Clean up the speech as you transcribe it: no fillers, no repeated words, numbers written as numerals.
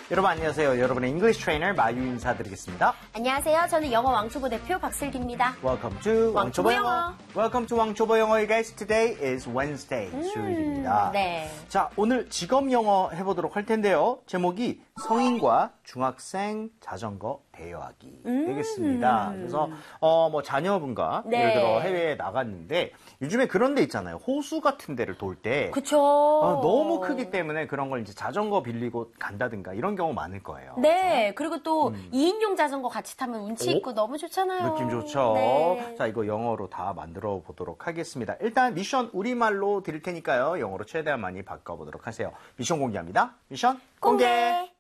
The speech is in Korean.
여러분 안녕하세요. 여러분의 English Trainer 마유 인사드리겠습니다. 안녕하세요. 저는 영어 왕초보 대표 박슬기입니다. Welcome to 왕초보 영어. 영어. Welcome to 왕초보 영어, guys. Today is Wednesday. 수요일입니다. 네. 자, 오늘 직업 영어 해보도록 할 텐데요. 제목이 성인과 중학생 자전거 대여하기 되겠습니다. 그래서 뭐 자녀분과 네. 예를 들어 해외에 나갔는데 요즘에 그런 데 있잖아요. 호수 같은 데를 돌 때 그쵸. 너무 크기 때문에 그런 걸 이제 자전거 빌리고 간다든가 이런 경우 많을 거예요. 네. 그리고 또 2인용 자전거 같이 타면 운치 있고 너무 좋잖아요. 느낌 좋죠? 네. 자, 이거 영어로 다 만들어 보도록 하겠습니다. 일단 미션 우리말로 드릴 테니까요. 영어로 최대한 많이 바꿔보도록 하세요. 미션 공개합니다. 미션 공개!